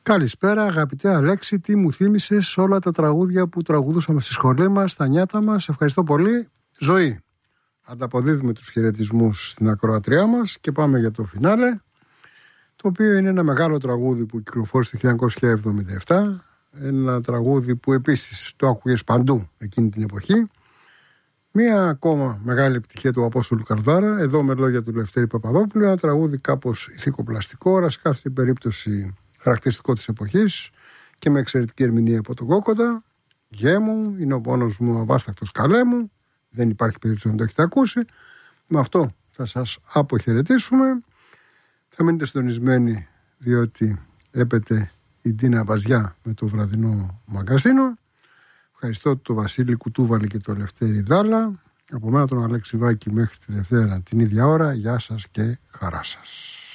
Καλησπέρα αγαπητέ Αλέξη, τι μου θύμισες όλα τα τραγούδια που τραγουδούσαμε στη σχολή μας, στα νιάτα μας. Ευχαριστώ πολύ. Ζωή. Ανταποδίδουμε τους χαιρετισμούς στην ακροατριά μας και πάμε για το φινάλε, το οποίο είναι ένα μεγάλο τραγούδι που κυκλοφόρησε το 1977, ένα τραγούδι που επίσης το άκουγες παντού εκείνη την εποχή. Μία ακόμα μεγάλη επιτυχία του Απόστολου Καρδάρα, εδώ με λόγια του Λευτέρη Παπαδόπουλου, ένα τραγούδι κάπως ηθικοπλαστικό, αλλά σε κάθε περίπτωση χαρακτηριστικό της εποχής και με εξαιρετική ερμηνεία από τον Κόκοντα. Γέ μου, είναι ο πόνος μου, αβάστακτος καλέ μου. Δεν υπάρχει περίπτωση να το έχετε ακούσει. Με αυτό θα σας αποχαιρετήσουμε. Θα μείνετε συντονισμένοι, διότι έπεται η Ντίνα Βαζιά με το βραδινό μαγκαζίνο. Ευχαριστώ τον Βασίλη Κουτούβαλη και τον Λευτέρη Δάλα. Από μένα τον Αλέξη Βάκη μέχρι τη Δευτέρα την ίδια ώρα. Γεια σας και χαρά σας.